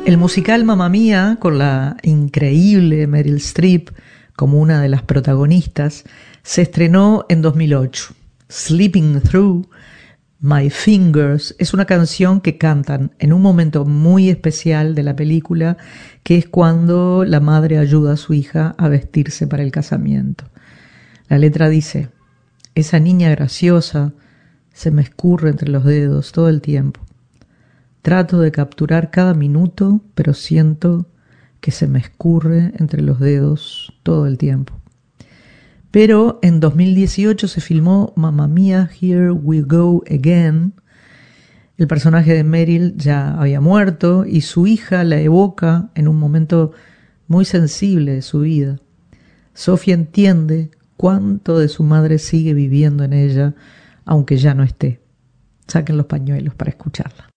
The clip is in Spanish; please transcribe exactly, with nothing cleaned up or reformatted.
El musical Mamma Mía, con la increíble Meryl Streep como una de las protagonistas, se estrenó en dos mil ocho. Sleeping Through My Fingers es una canción que cantan en un momento muy especial de la película, que es cuando la madre ayuda a su hija a vestirse para el casamiento. La letra dice: esa niña graciosa se me escurre entre los dedos todo el tiempo. Trato de capturar cada minuto, pero siento que se me escurre entre los dedos todo el tiempo. Pero en dos mil dieciocho se filmó Mamma Mia, Here We Go Again. El personaje de Meryl ya había muerto y su hija la evoca en un momento muy sensible de su vida. Sophie entiende cuánto de su madre sigue viviendo en ella, aunque ya no esté. Saquen los pañuelos para escucharla.